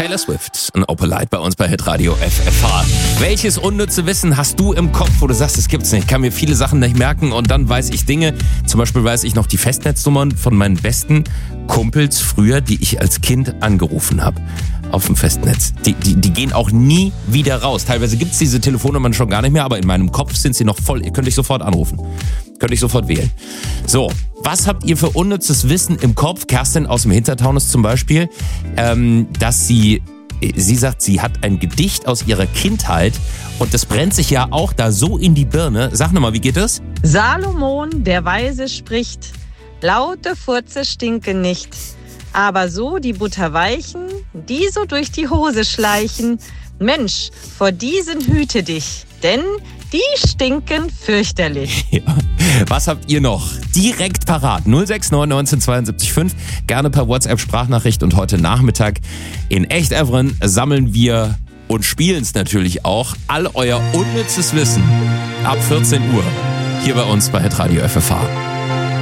Taylor Swift, ein Opalite bei uns bei Hitradio FFH. Welches unnütze Wissen hast du im Kopf, wo du sagst, das gibt's nicht? Ich kann mir viele Sachen nicht merken und dann weiß ich Dinge. Zum Beispiel weiß ich noch die Festnetznummern von meinen besten Kumpels früher, die ich als Kind angerufen habe. Auf dem Festnetz. Die gehen auch nie wieder raus. Teilweise gibt's diese Telefonnummern schon gar nicht mehr, aber in meinem Kopf sind sie noch voll. Ihr könnt ich sofort anrufen. Könnte ich sofort wählen. So, was habt ihr für unnützes Wissen im Kopf? Kerstin aus dem Hintertaunus zum Beispiel, dass sie sagt, sie hat ein Gedicht aus ihrer Kindheit und das brennt sich ja auch da so in die Birne. Sag nochmal, wie geht das? Salomon, der Weise, spricht, laute Furze stinken nicht, aber so die Butterweichen, die so durch die Hose schleichen, Mensch, vor diesen hüte dich, denn die stinken fürchterlich. Ja. Was habt ihr noch? Direkt parat. 069 1972 5. Gerne per WhatsApp-Sprachnachricht. Und heute Nachmittag in Echt Evren sammeln wir und spielen es natürlich auch all euer unnützes Wissen ab 14 Uhr hier bei uns bei Hitradio FFH.